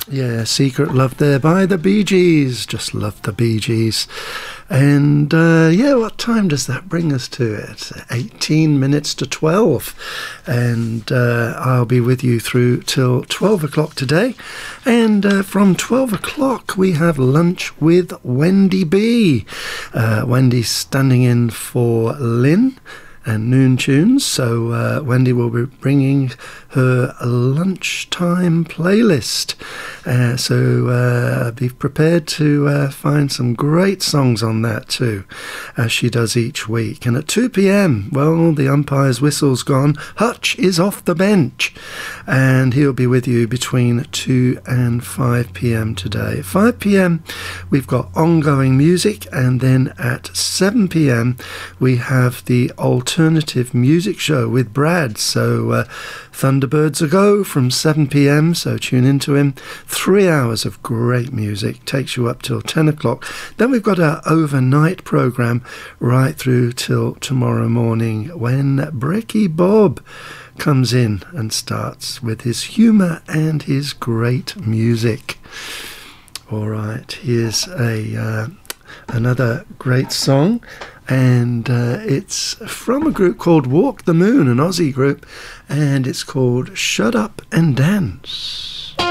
Yeah, Secret Love there by the Bee Gees. Just love the Bee Gees. And yeah, what time does that bring us to? It's 18 minutes to 12. And I'll be with you through till 12 o'clock today. And from 12 o'clock, we have lunch with Wendy B. Wendy's standing in for Lynn and Noon Tunes. So Wendy will be bringing her lunchtime playlist. So be prepared to find some great songs on that too, as she does each week. And at 2 p.m, well, the umpire's whistle's gone. Hutch is off the bench, and he'll be with you between 2 and 5 p.m. today. At 5 p.m, we've got ongoing music, and then at 7 p.m, we have the alternative music show with Brad. So Thunderbirds a go from 7 p.m, so tune into him. 3 hours of great music, takes you up till 10 o'clock. Then we've got our overnight programme right through till tomorrow morning, when Brecky Bob comes in and starts with his humour and his great music. All right, here's another great song, and it's from a group called Walk the Moon, an Aussie group, and it's called Shut Up and Dance.